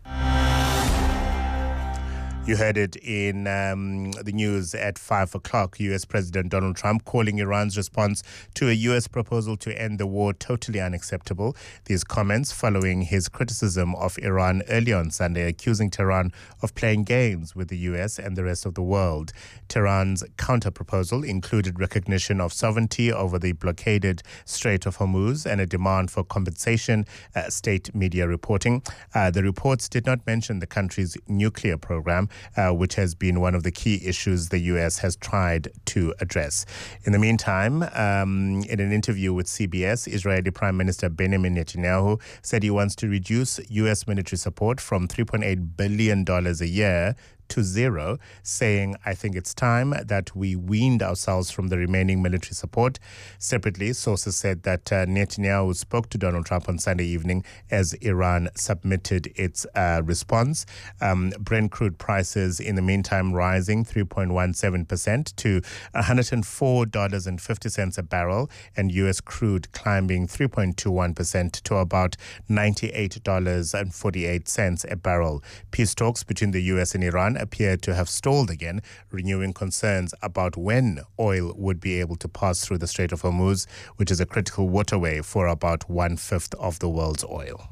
You heard it in um, the news at five o'clock. U S President Donald Trump calling Iran's response to a U S proposal to end the war totally unacceptable. These comments following his criticism of Iran earlier on Sunday, accusing Tehran of playing games with the U S and the rest of the world. Tehran's counter-proposal included recognition of sovereignty over the blockaded Strait of Hormuz and a demand for compensation, uh, state media reporting. Uh, the reports did not mention the country's nuclear program, Uh, which has been one of the key issues the U S has tried to address. In the meantime, um, in an interview with C B S, Israeli Prime Minister Benjamin Netanyahu said he wants to reduce U S military support from three point eight billion dollars a year to zero, saying, I think it's time that we weaned ourselves from the remaining military support. Separately, sources said that uh, Netanyahu spoke to Donald Trump on Sunday evening as Iran submitted its uh, response. Um, Brent crude prices in the meantime rising three point one seven percent to one hundred four dollars and fifty cents a barrel, and U S crude climbing three point two one percent to about ninety-eight dollars and forty-eight cents a barrel. Peace talks between the U S and Iran appear to have stalled again, renewing concerns about when oil would be able to pass through the Strait of Hormuz, which is a critical waterway for about one-fifth of the world's oil.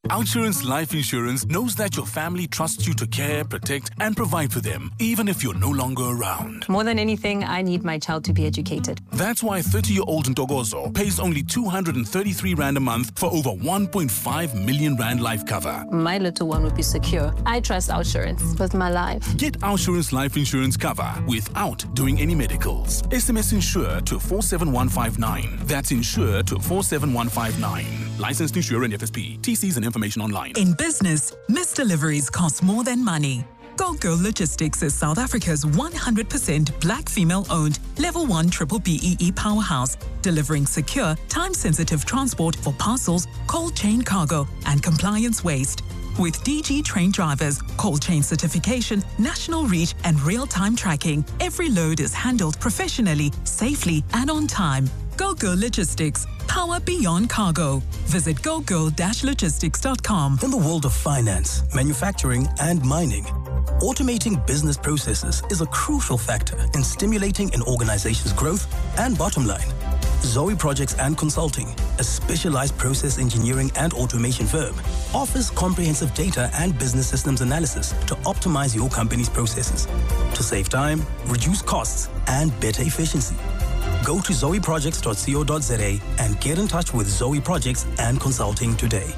Outsurance Life Insurance knows that your family trusts you to care, protect, and provide for them, even if you're no longer around. More than anything, I need my child to be educated. That's why thirty-year-old Ntogozo pays only two hundred thirty-three rand a month for over one point five million rand life cover. My little one would be secure. I trust Outsurance with my life. Get Outsurance Life Insurance cover without doing any medicals. S M S Insure to four seven one five nine. That's Insure to four seven one five nine. Licensed Insure and F S P. T Cs and information online. In business, missed deliveries cost more than money. Go Girl Logistics is South Africa's one hundred percent black female-owned Level one Triple B E E powerhouse, delivering secure, time-sensitive transport for parcels, cold chain cargo, and compliance waste. With D G trained drivers, cold chain certification, national reach, and real-time tracking, every load is handled professionally, safely, and on time. Go Girl Logistics. Power beyond cargo. Visit go girl logistics dot com. In the world of finance, manufacturing, and mining, automating business processes is a crucial factor in stimulating an organization's growth and bottom line. Zoe Projects and Consulting, a specialized process engineering and automation firm, offers comprehensive data and business systems analysis to optimize your company's processes, to save time, reduce costs, and better efficiency. Go to zoe projects dot co dot za and get in touch with Zoe Projects and Consulting today.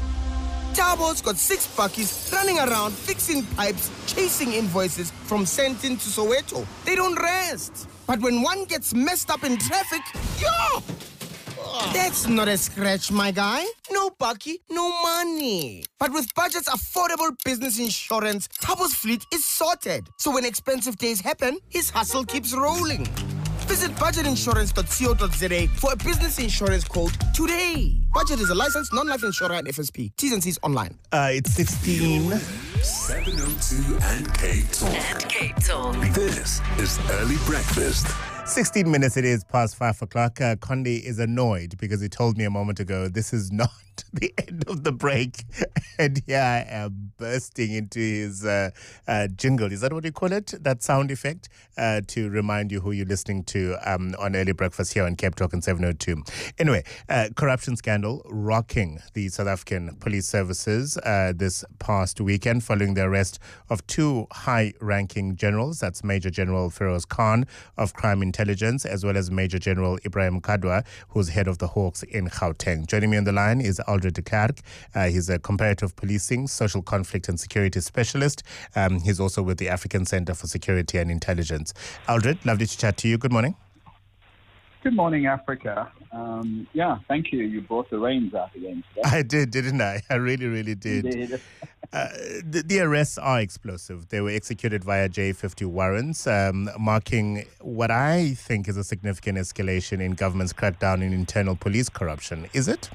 Tabo's got six buckies running around fixing pipes, chasing invoices from Sentin to Soweto. They don't rest. But when one gets messed up in traffic, yo! That's not a scratch, my guy. No bucky, no money. But with Budget's affordable business insurance, Tabo's fleet is sorted. So when expensive days happen, his hustle keeps rolling. Visit budget insurance dot co dot za for a business insurance quote today. Budget is a licensed non-life insurer and F S P. T's and C's online. Uh, it's sixteen. seven oh two and K Talk. And K Talk. This is Early Breakfast. sixteen minutes it is past five o'clock. Uh, Condi is annoyed because he told me a moment ago this is not the end of the break. And here I am bursting into his uh, uh, jingle. Is that what you call it? That sound effect? Uh, to remind you who you're listening to um, on Early Breakfast here on Cape Talk on seven oh two. Anyway, uh, corruption scandal rocking the South African police services uh, this past weekend following the arrest of two high-ranking generals. That's Major General Feroz Khan of Crime Intelligence, as well as Major General Ibrahim Kadwa, who's head of the Hawks in Gauteng. Joining me on the line is Aldred de Klerk. Uh, he's a comparative policing, social conflict and security specialist. Um, he's also with the African Center for Security and Intelligence. Aldred, lovely to chat to you. Good morning. Good morning, Africa. Um, yeah, thank you. You brought the reins out again today. I did, didn't I? I really, really did. Indeed. Uh, the, the arrests are explosive. They were executed via J fifty warrants, um, marking what I think is a significant escalation in government's crackdown in internal police corruption. Is it?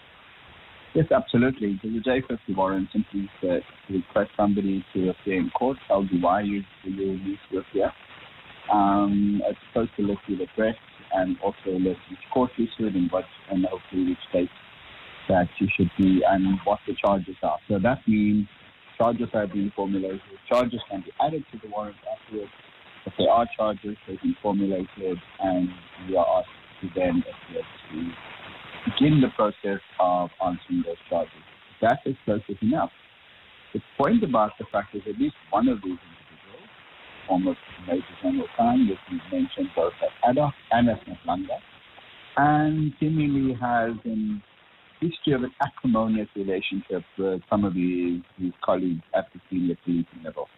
Yes, absolutely. The J fifty warrant simply means that you request somebody to appear in court, tell you why you, you need to appear. Um, it's supposed to list your address and also list which court you should and what, and hopefully which state that you should be and what the charges are. So that means charges are being formulated. Charges can be added to the warrant afterwards. If there are charges, they've been formulated and you are asked to then adhere to begin the process of answering those charges. That is explosive enough. The point about the fact is at least one of these individuals, almost Major General Khan, which we mentioned both at Addock and at Matlanga, and seemingly has an history of an acrimonious relationship with some of his, his colleagues at the senior policing level.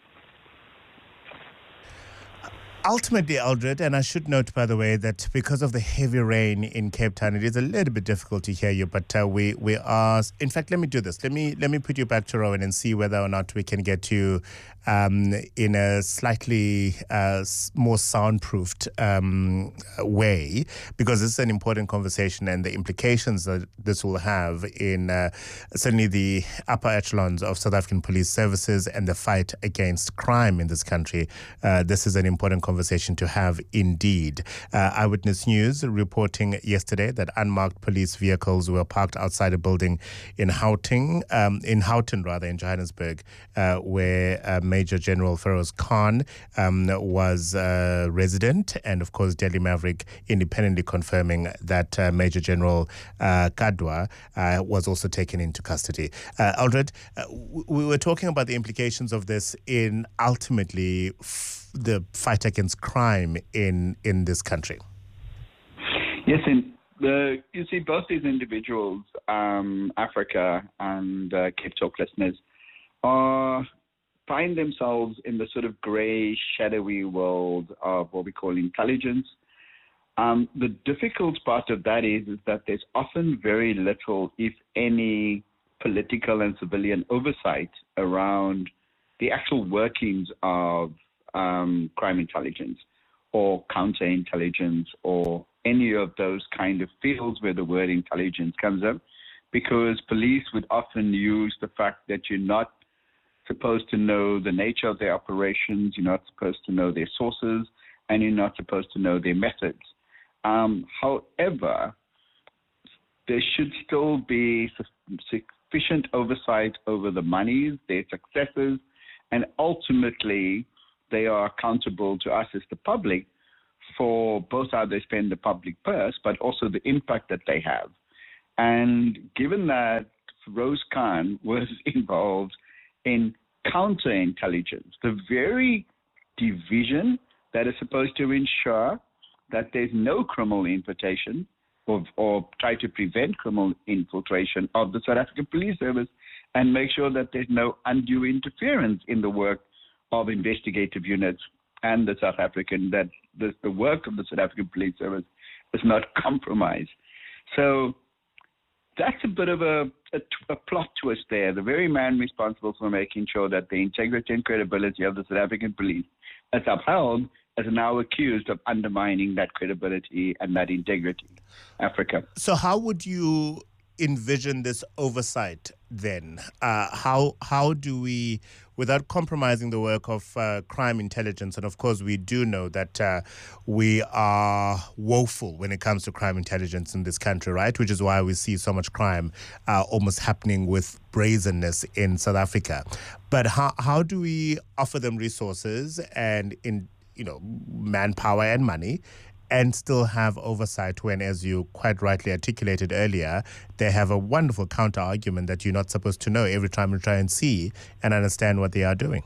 Ultimately, Aldred, and I should note, by the way, that because of the heavy rain in Cape Town, it is a little bit difficult to hear you, but uh, we, we are... In fact, let me do this. Let me let me put you back to Rowan and see whether or not we can get you um, in a slightly uh, more soundproofed um, way, because this is an important conversation and the implications that this will have in uh, certainly the upper echelons of South African police services and the fight against crime in this country. Uh, this is an important conversation to have indeed. Uh, Eyewitness News reporting yesterday that unmarked police vehicles were parked outside a building in Gauteng, um, in Houghton rather, in Johannesburg, uh, where uh, Major General Feroz Khan um, was uh, resident, and of course Daily Maverick independently confirming that uh, Major General uh, Kadwa uh, was also taken into custody. Uh, Aldred, uh, we were talking about the implications of this in ultimately f- the fight against crime in, in this country. Yes, in the, you see both these individuals, um, Africa and uh, Cape Talk listeners, are find themselves in the sort of grey, shadowy world of what we call intelligence. Um, the difficult part of that is, is that there's often very little, if any, political and civilian oversight around the actual workings of um, crime intelligence or counterintelligence or any of those kind of fields where the word intelligence comes up, because police would often use the fact that you're not supposed to know the nature of their operations, you're not supposed to know their sources, and you're not supposed to know their methods. Um, however, there should still be sufficient oversight over the monies, their successes, and ultimately they are accountable to us as the public for both how they spend the public purse, but also the impact that they have. And given that Feroz Khan was involved in counterintelligence, the very division that is supposed to ensure that there's no criminal infiltration or, or try to prevent criminal infiltration of the South African Police Service and make sure that there's no undue interference in the work of investigative units and the South African, that the, the work of the South African Police Service is not compromised. So that's a bit of a, a, a plot twist there. The very man responsible for making sure that the integrity and credibility of the South African police is upheld is now accused of undermining that credibility and that integrity. Africa. So how would you envision this oversight then? Uh, how how do we, without compromising the work of uh, crime intelligence, and of course we do know that uh, we are woeful when it comes to crime intelligence in this country, right? Which is why we see so much crime uh, almost happening with brazenness in South Africa. But how how do we offer them resources and in you know manpower and money, and still have oversight when, as you quite rightly articulated earlier, they have a wonderful counter-argument that you're not supposed to know every time you try and see and understand what they are doing?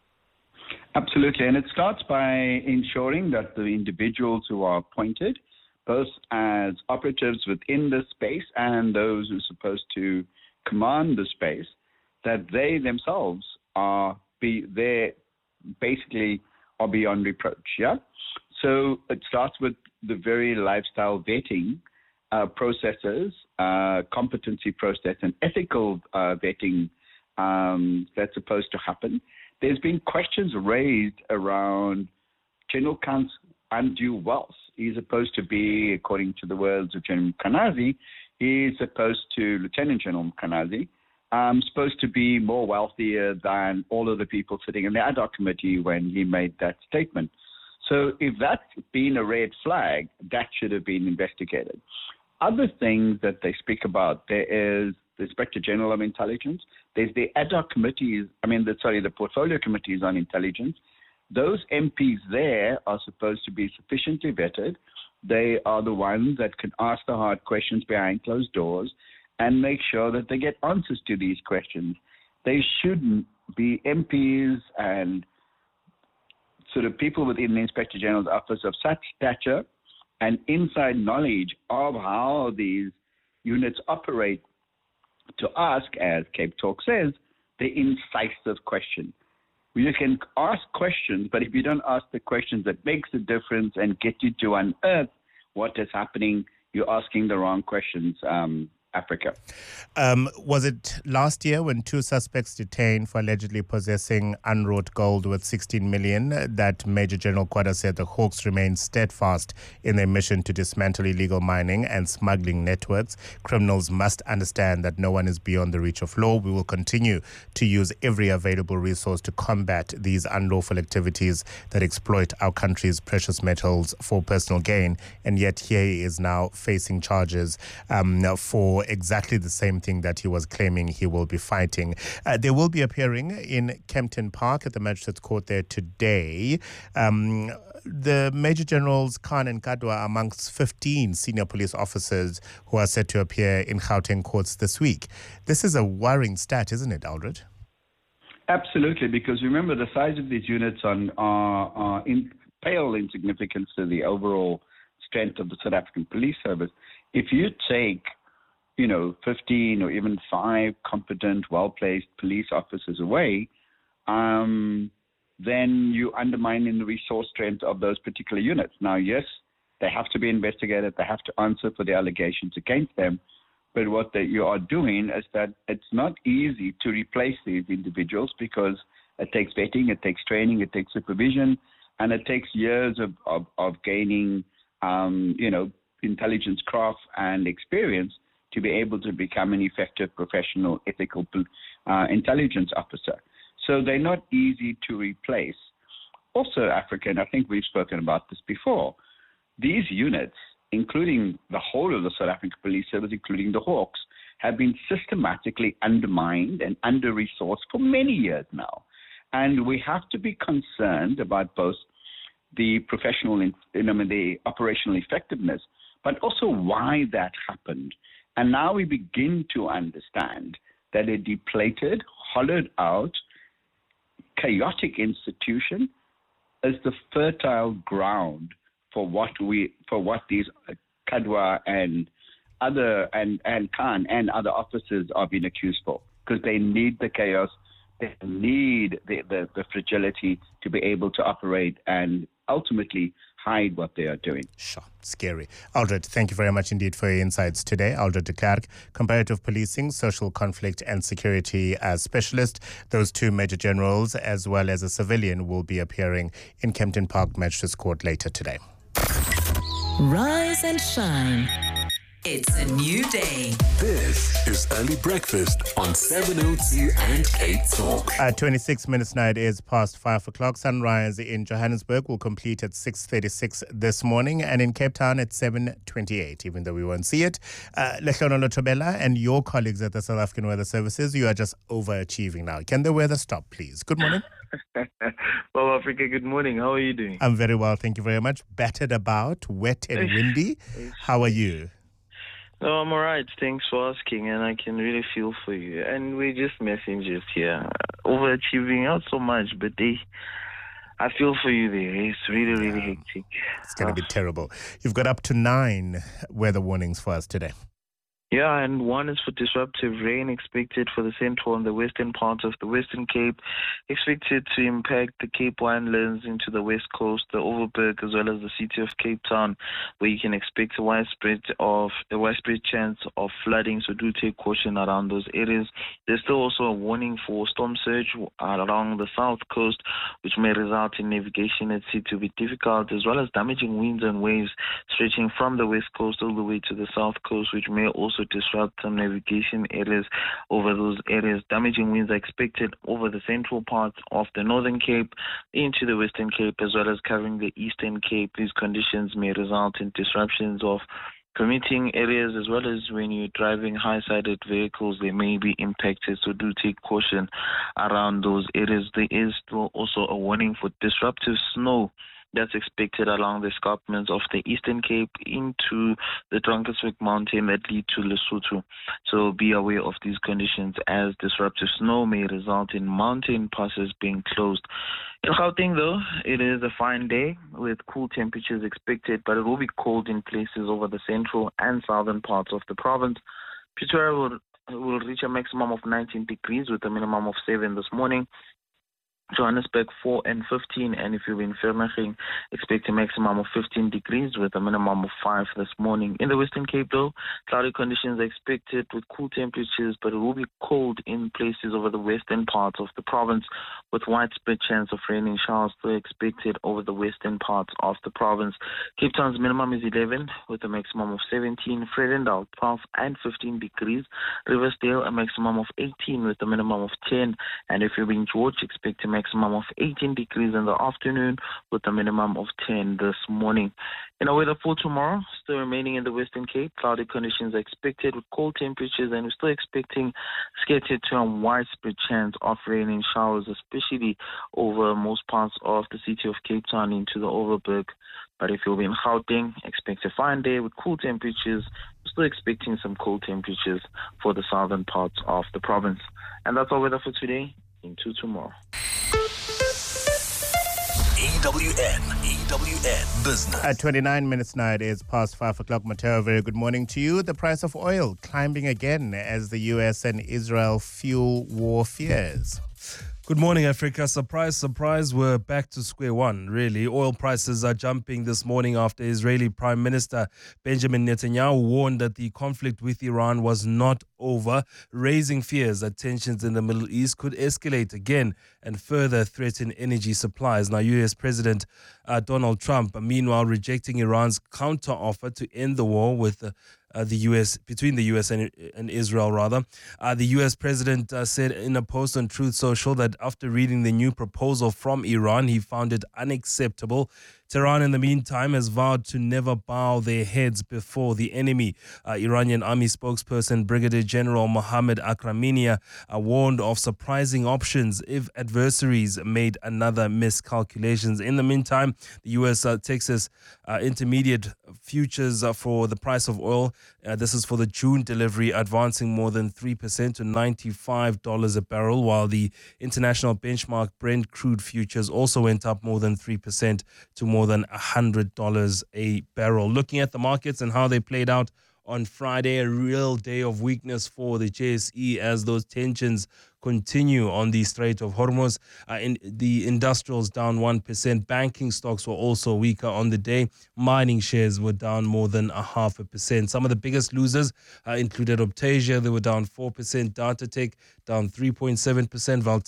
Absolutely, and it starts by ensuring that the individuals who are appointed, both as operatives within the space and those who are supposed to command the space, that they themselves are be there basically are beyond reproach, yeah? So it starts with the very lifestyle vetting uh, processes, uh, competency process, and ethical uh, vetting um, that's supposed to happen. There's been questions raised around General Khan's undue wealth. He's supposed to be, according to the words of General Mkhwanazi, he's supposed to, Lieutenant General Mkhwanazi, um, supposed to be more wealthier than all of the people sitting in the ad hoc committee when he made that statement. So if that's been a red flag, that should have been investigated. Other things that they speak about, there is the Inspector General of Intelligence. There's the ad hoc committees, I mean, the, sorry, the portfolio committees on intelligence. Those M Ps there are supposed to be sufficiently vetted. They are the ones that can ask the hard questions behind closed doors and make sure that they get answers to these questions. They shouldn't be M Ps and sort of people within the Inspector General's office of such stature and inside knowledge of how these units operate to ask, as Cape Talk says, the incisive question. You can ask questions, but if you don't ask the questions that makes a difference and get you to unearth what is happening, you're asking the wrong questions, um, Africa. Um, was it last year when two suspects detained for allegedly possessing unwrought gold worth sixteen million that Major General Kwada said the Hawks remain steadfast in their mission to dismantle illegal mining and smuggling networks? Criminals must understand that no one is beyond the reach of law. We will continue to use every available resource to combat these unlawful activities that exploit our country's precious metals for personal gain. And yet here he is now facing charges um, for for exactly the same thing that he was claiming he will be fighting. Uh, they will be appearing in Kempton Park at the Magistrates Court there today. Um, the Major Generals Khan and Kadwa are amongst fifteen senior police officers who are set to appear in Gauteng courts this week. This is a worrying stat, isn't it, Aldred? Absolutely, because remember the size of these units on, are, are in pale in significance to the overall strength of the South African Police Service. If you take, you know, fifteen or even five competent, well-placed police officers away, um, then you're undermining the resource strength of those particular units. Now, yes, they have to be investigated. They have to answer for the allegations against them. But what they, you are doing is that it's not easy to replace these individuals because it takes vetting, it takes training, it takes supervision, and it takes years of, of, of gaining, um, you know, intelligence craft and experience to be able to become an effective, professional, ethical uh, intelligence officer. So they're not easy to replace. Also, Africa, and I think we've spoken about this before, these units, including the whole of the South African Police Service, including the Hawks, have been systematically undermined and under-resourced for many years now. And we have to be concerned about both the professional, you know, the operational effectiveness, but also why that happened. And now we begin to understand that a depleted, hollowed out, chaotic institution is the fertile ground for what we, for what these Kadwa and other and and Khan and other officers are being accused for, because they need the chaos, they need the, the the fragility to be able to operate and ultimately hide what they are doing. Sure, scary. Aldred, thank you very much indeed for your insights today. Aldred de Klerk, Comparative Policing, Social Conflict and Security as Specialist. Those two Major Generals, as well as a civilian, will be appearing in Kempton Park Magistrates Court later today. Rise and shine. It's a new day. This is Early Breakfast on seven oh two and Cape Talk. At twenty-six minutes now, it is past five o'clock. Sunrise in Johannesburg will complete at six thirty-six this morning, and in Cape Town at seven twenty-eight, even though we won't see it. Uh, Lehlono Tobela and your colleagues at the South African Weather Services, you are just overachieving now. Can the weather stop, please? Good morning. Well, Africa, good morning. How are you doing? I'm very well, thank you very much. Battered about, wet and windy. How are you? No, I'm all right. Thanks for asking, and I can really feel for you. And we're just messengers here. Overachieving, not so much, but they, I feel for you there. It's really, really yeah. hectic. It's going to be terrible. You've got up to nine weather warnings for us today. Yeah, and one is for disruptive rain expected for the central and the western parts of the Western Cape, expected to impact the Cape Winelands into the west coast, the Overberg, as well as the city of Cape Town, where you can expect a widespread of a widespread chance of flooding. So do take caution around those areas. There's still also a warning for storm surge along the south coast, which may result in navigation at sea to be difficult, as well as damaging winds and waves stretching from the west coast all the way to the south coast, which may also disrupt some navigation areas over those areas. Damaging winds are expected over the central parts of the Northern Cape into the Western Cape, as well as covering the Eastern Cape. These conditions may result in disruptions of commuting areas, as well as when you're driving high-sided vehicles, they may be impacted. So do take caution around those areas. There is still also a warning for disruptive snow that's expected along the escarpments of the Eastern Cape into the Drakensberg Mountain that lead to Lesotho. So be aware of these conditions, as disruptive snow may result in mountain passes being closed. In Gauteng, though, it is a fine day with cool temperatures expected, but it will be cold in places over the central and southern parts of the province. Pretoria will, will reach a maximum of nineteen degrees with a minimum of seven this morning. Johannesburg four and fifteen, and if you're in Vereeniging, expect a maximum of fifteen degrees with a minimum of five this morning. In the Western Cape, though, cloudy conditions are expected with cool temperatures, but it will be cold in places over the western parts of the province, with widespread chance of rain and showers still expected over the western parts of the province. Cape Town's minimum is eleven with a maximum of seventeen. Vredendal twelve and fifteen degrees. Riversdale a maximum of eighteen with a minimum of ten, and if you're in George, expect a maximum maximum of eighteen degrees in the afternoon with a minimum of ten this morning. In our weather for tomorrow, still remaining in the Western Cape, cloudy conditions are expected with cold temperatures, and we're still expecting scattered to a widespread chance of rain and showers, especially over most parts of the city of Cape Town into the Overberg. But if you'll be in Gauteng, expect a fine day with cool temperatures. We're still expecting some cold temperatures for the southern parts of the province. And that's our weather for today. Into tomorrow. E W N, E W N Business. At twenty-nine minutes now, it is past five o'clock. Mateo, very good morning to you. The price of oil climbing again as the U S and Israel fuel war fears. Good morning, Africa. Surprise, surprise, we're back to square one, really. Oil prices are jumping this morning after Israeli Prime Minister Benjamin Netanyahu warned that the conflict with Iran was not over, raising fears that tensions in the Middle East could escalate again and further threaten energy supplies. Now, U S President uh, Donald Trump, meanwhile, rejecting Iran's counter-offer to end the war with uh, Uh, the U S between the U S and, and Israel, rather. Uh, the U S president uh, said in a post on Truth Social that after reading the new proposal from Iran, he found it unacceptable. Tehran, in the meantime, has vowed to never bow their heads before the enemy. Uh, Iranian army spokesperson Brigadier General Mohammad Akraminia uh, warned of surprising options if adversaries made another miscalculations. In the meantime, the U S uh, Texas uh, intermediate futures uh, for the price of oil, uh, this is for the June delivery, advancing more than three percent to ninety-five dollars a barrel, while the international benchmark Brent crude futures also went up more than three percent to more than one hundred dollars a barrel. Looking at the markets and how they played out on Friday, a real day of weakness for the J S E as those tensions continue on the Strait of Hormuz. Uh, in the industrials down one percent. Banking stocks were also weaker on the day. Mining shares were down more than a half a percent. Some of the biggest losers uh, included Optasia. They were down four percent. Datatec down three point seven percent. Valterra